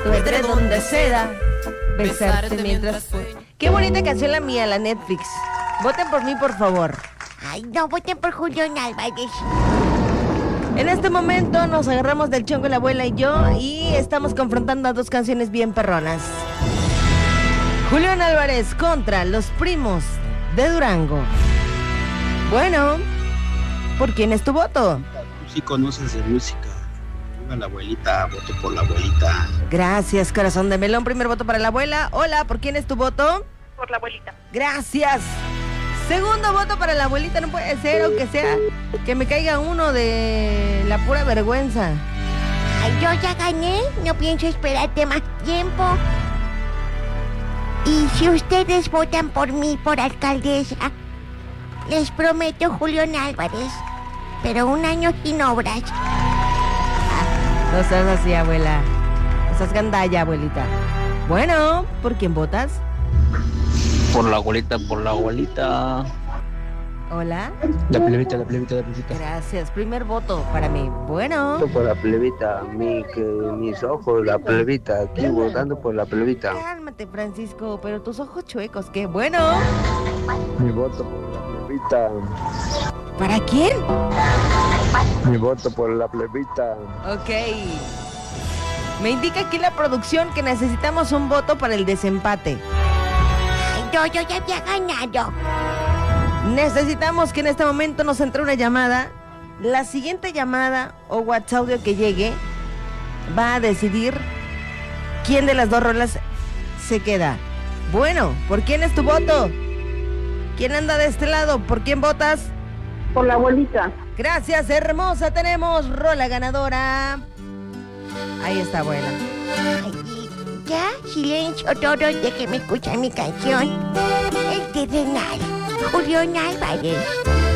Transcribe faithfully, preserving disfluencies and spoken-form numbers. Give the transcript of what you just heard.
tu edredón de seda, besarte mientras sueño. Qué bonita canción la mía, la Netflix. Voten por mí, por favor. Ay, no, voten por Julián Álvarez. En este momento nos agarramos del chongo la abuela y yo y estamos confrontando a dos canciones bien perronas. Julián Álvarez contra Los Primos de Durango. Bueno, ¿por quién es tu voto? Tú sí conoces de música. Viva la abuelita, voto por la abuelita. Gracias, corazón de melón. Primer voto para la abuela. Hola, ¿por quién es tu voto? Por la abuelita. Gracias. Segundo voto para la abuelita. No puede ser, aunque sea que me caiga uno de la pura vergüenza. Ay, yo ya gané, no pienso esperarte más tiempo. Y si ustedes votan por mí, por alcaldesa, les prometo Julián Álvarez, pero un año sin obras. No seas así, abuela. No seas gandalla, abuelita. Bueno, ¿por quién votas? Por la abuelita, por la abuelita. Hola. La plebita, la plebita, la plebita. Gracias. Primer voto para mí. Bueno. Por la plebita, mi, que, mis ojos, la plebita, aquí votando por la plebita. Cálmate, Francisco, pero tus ojos chuecos, qué bueno. Mi voto por la plebita. ¿Para quién? Mi voto por la plebita. Ok. Me indica aquí la producción que necesitamos un voto para el desempate. Yo, yo ya había ganado. Necesitamos que en este momento nos entre una llamada. La siguiente llamada o WhatsApp audio que llegue va a decidir quién de las dos rolas se queda. Bueno, ¿por quién es tu voto? ¿Quién anda de este lado? ¿Por quién votas? Por la abuelita. Gracias, hermosa. Tenemos rola ganadora. Ahí está, abuela. Ay, ya, silencio todos, déjenme escuchar mi canción. El terrenal, Julián Álvarez.